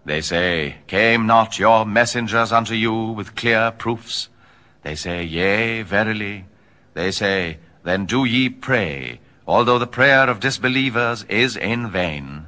They say, came not your messengers unto you with clear proofs? They say, yea, verily. They say, then do ye pray, although the prayer of disbelievers is in vain.